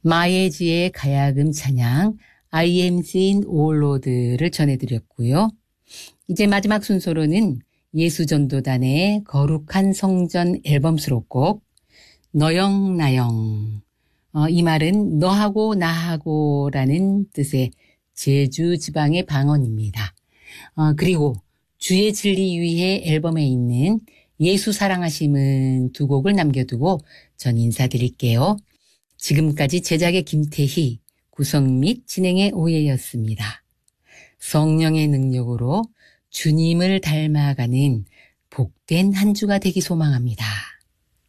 마예지의 가야금 찬양 I am seen all Lord를 전해드렸고요. 이제 마지막 순서로는 예수전도단의 거룩한 성전 앨범 수록곡 너영 나영, 이 말은 너하고 나하고라는 뜻의 제주 지방의 방언입니다. 그리고 주의 진리 위해 앨범에 있는 예수 사랑하심은 두 곡을 남겨두고 전 인사드릴게요. 지금까지 제작의 김태희, 구성 및 진행의 오예였습니다. 성령의 능력으로 주님을 닮아가는 복된 한 주가 되기 소망합니다.